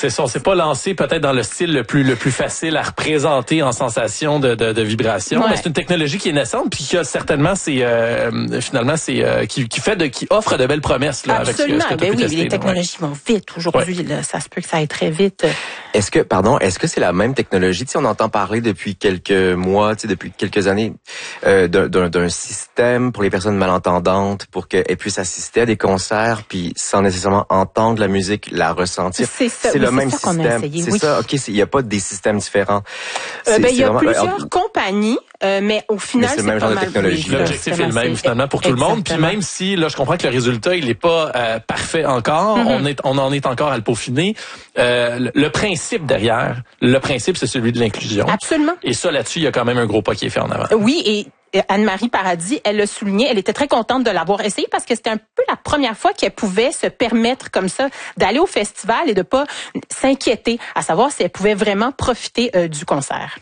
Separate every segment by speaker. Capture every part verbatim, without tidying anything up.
Speaker 1: C'est ça, on s'est pas lancé peut-être dans le style le plus le plus facile à représenter en sensation de de, de vibration, ouais. mais c'est une technologie qui est naissante puis qui a certainement c'est euh, finalement c'est euh, qui qui fait de qui offre de belles promesses là.
Speaker 2: Absolument.
Speaker 1: Avec ce que, ce que
Speaker 2: ben oui,
Speaker 1: testé,
Speaker 2: les technologies ouais. vont vite aujourd'hui. Ouais. Là, ça se peut que ça aille très vite.
Speaker 3: Est-ce que pardon, est-ce que c'est la même technologie? Tu sais, on entend parler depuis quelques mois, tu sais, depuis quelques années, euh, d'un, d'un, d'un système pour les personnes malentendantes pour qu'elles puissent assister à des concerts puis sans nécessairement entendre la musique, la ressentir.
Speaker 2: C'est ça.
Speaker 3: C'est
Speaker 2: oui,
Speaker 3: le
Speaker 2: c'est
Speaker 3: même
Speaker 2: ça
Speaker 3: système.
Speaker 2: Qu'on a essayé,
Speaker 3: c'est
Speaker 2: oui.
Speaker 3: ça. Ok, il y a pas des systèmes différents.
Speaker 2: Euh, ben il y a
Speaker 3: vraiment,
Speaker 2: plusieurs
Speaker 3: euh,
Speaker 2: compagnies, euh, mais au final
Speaker 3: mais c'est,
Speaker 2: c'est
Speaker 3: le même
Speaker 2: pas
Speaker 3: genre
Speaker 2: mal.
Speaker 3: de technologie.
Speaker 2: Oui,
Speaker 1: l'objectif est le même finalement pour tout
Speaker 2: Exactement.
Speaker 1: le monde. Puis même si là, je comprends que le résultat il est pas euh, parfait encore, mm-hmm. on est on en est encore à le peaufiner. Euh, le, le principe derrière, le principe c'est celui de l'inclusion.
Speaker 2: Absolument.
Speaker 1: Et ça là-dessus, il y a quand même un gros pas qui est fait en avant.
Speaker 2: Oui, et Anne-Marie Paradis, elle l'a souligné, elle était très contente de l'avoir essayé parce que c'était un peu la première fois qu'elle pouvait se permettre comme ça d'aller au festival et de pas s'inquiéter, à savoir si elle pouvait vraiment profiter euh, du concert.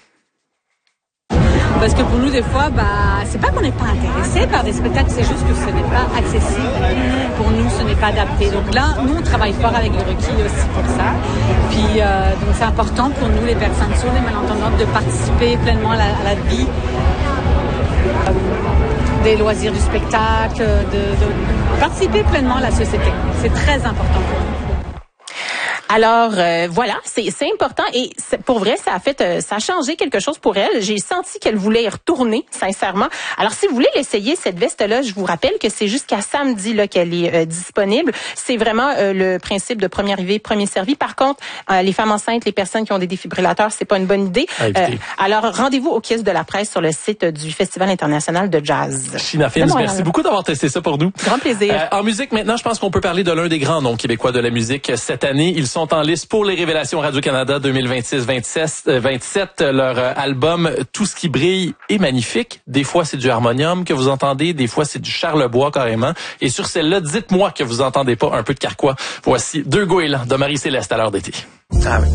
Speaker 4: Parce que pour nous, des fois, bah, c'est pas qu'on n'est pas intéressé par des spectacles, c'est juste que ce n'est pas accessible. Pour nous, ce n'est pas adapté. Donc là, nous, on travaille fort avec le requis aussi pour ça. Puis, euh, donc c'est important pour nous, les personnes sourdes et malentendantes, de participer pleinement à la, à la vie euh, des loisirs du spectacle, de, de participer pleinement à la société. C'est très important pour nous.
Speaker 2: Alors euh, voilà, c'est c'est important et c'est, pour vrai, ça a fait, euh, ça a changé quelque chose pour elle. J'ai senti qu'elle voulait y retourner, sincèrement. Alors si vous voulez l'essayer cette veste-là, je vous rappelle que c'est jusqu'à samedi là qu'elle est euh, disponible. C'est vraiment euh, le principe de premier arrivé, premier servi. Par contre, euh, les femmes enceintes, les personnes qui ont des défibrillateurs, c'est pas une bonne idée.
Speaker 1: Euh,
Speaker 2: alors rendez-vous au kiosque de la presse sur le site du Festival international de jazz.
Speaker 1: China Films, merci beaucoup d'avoir testé ça pour nous.
Speaker 2: Grand plaisir.
Speaker 1: Euh, en musique maintenant, je pense qu'on peut parler de l'un des grands noms québécois de la musique cette année. Ils sont en liste pour les Révélations Radio-Canada deux mille vingt-six vingt-sept. Leur album Tout ce qui brille est magnifique. Des fois, c'est du harmonium que vous entendez. Des fois, c'est du charlebois carrément. Et sur celle-là, dites-moi que vous entendez pas un peu de carquois. Voici Deux goélands de Marie-Céleste à l'heure d'été.
Speaker 3: Ah oui.